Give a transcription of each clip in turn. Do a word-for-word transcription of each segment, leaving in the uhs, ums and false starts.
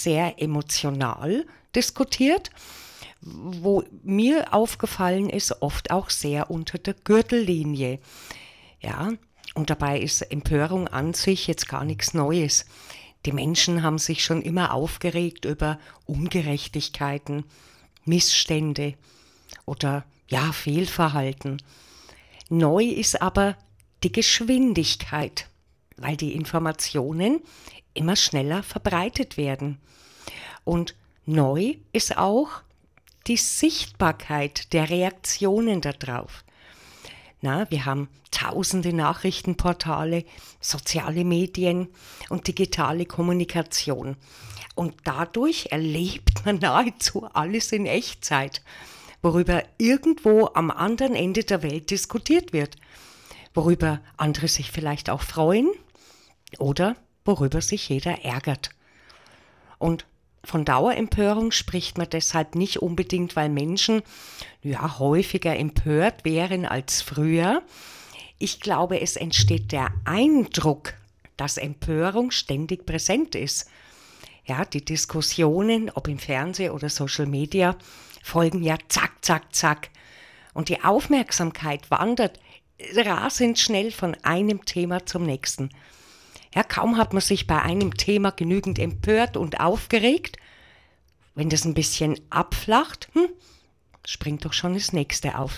sehr emotional diskutiert, wo mir aufgefallen ist, oft auch sehr unter der Gürtellinie. Ja, und dabei ist Empörung an sich jetzt gar nichts Neues. Die Menschen haben sich schon immer aufgeregt über Ungerechtigkeiten, Missstände oder ja, Fehlverhalten. Neu ist aber die Geschwindigkeit, weil die Informationen immer schneller verbreitet werden. Und neu ist auch die Sichtbarkeit der Reaktionen darauf. Na, wir haben tausende Nachrichtenportale, soziale Medien und digitale Kommunikation. Und dadurch erlebt man nahezu alles in Echtzeit, worüber irgendwo am anderen Ende der Welt diskutiert wird, worüber andere sich vielleicht auch freuen oder worüber sich jeder ärgert. Und von Dauerempörung spricht man deshalb nicht unbedingt, weil Menschen ja, häufiger empört wären als früher. Ich glaube, es entsteht der Eindruck, dass Empörung ständig präsent ist. Ja, die Diskussionen, ob im Fernsehen oder Social Media, folgen ja zack, zack, zack. Und die Aufmerksamkeit wandert rasend schnell von einem Thema zum nächsten. Ja, kaum hat man sich bei einem Thema genügend empört und aufgeregt. Wenn das ein bisschen abflacht, hm, springt doch schon das nächste auf.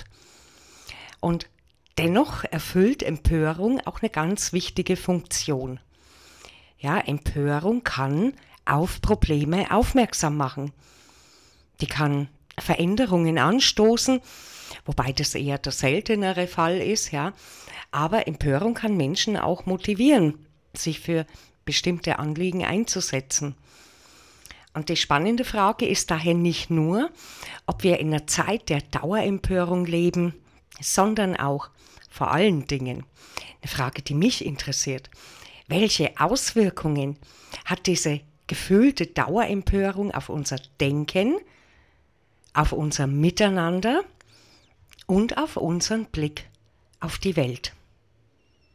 Und dennoch erfüllt Empörung auch eine ganz wichtige Funktion. Ja, Empörung kann auf Probleme aufmerksam machen. Die kann Veränderungen anstoßen, wobei das eher der seltenere Fall ist, ja. Aber Empörung kann Menschen auch motivieren, sich für bestimmte Anliegen einzusetzen. Und die spannende Frage ist daher nicht nur, ob wir in einer Zeit der Dauerempörung leben, sondern auch vor allen Dingen eine Frage, die mich interessiert. Welche Auswirkungen hat diese gefühlte Dauerempörung auf unser Denken, auf unser Miteinander und auf unseren Blick auf die Welt?